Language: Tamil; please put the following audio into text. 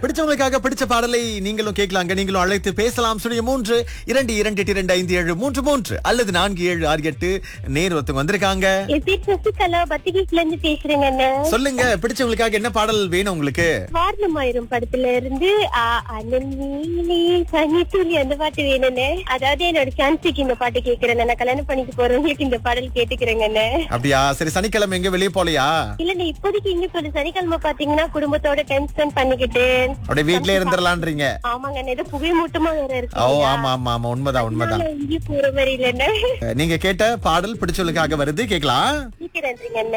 பிடிச்சவங்களுக்காக பிடிச்ச பாடலை நீங்களும் கேட்கலாங்க. நீங்களும் அழைத்து பேசலாம். 03 அல்லது 4768 நேர் ஒருத்தவங்க வந்திருக்காங்க. என் பேர் சசிகலா, பத்திரிகைல இருந்து பேசுறேங்க அண்ணன். சொல்லுங்க, பிடிச்சவங்களுக்காக என்ன பாடல் வேணும் உங்களுக்கு? வாரணமாயிரம் படத்துல இருந்து அனல் நீலி பனித்துளி அந்த பாட்டு வேணும்னு. அதாவது என்னோட சான்ஸுக்கு இந்த பாட்டு கேக்குறேன். நான் கல்யாணம் பண்ணிட்டு போறவங்களுக்கு இந்த பாடல் கேட்டுக்கிறேங்க அண்ணன். அப்படியா? சரி, சனிக்கிழமை எங்க வெளியே போலையா? இல்ல, இப்போதைக்கு இங்க கொஞ்சம் சனிக்கிழமை பாத்தீங்கன்னா குடும்பத்தோட டைம் ஸ்பெண்ட் பண்ணிக்கிட்டு அப்படியே வீட்லயே இருந்துடலான்றீங்க? ஆமாங்க அண்ணன். ஏதோ புகை மூட்டமா வேற இருக்கு. ஓ, ஆமா ஆமா ஆமா, உண்மைதான். இங்கே போற மாதிரி இல்லன்னு நீங்க கேட்ட பாடல் பிடிச்சவங்களுக்காக வருது, கேக்கலாம். கேக்குறேன் அண்ணன்.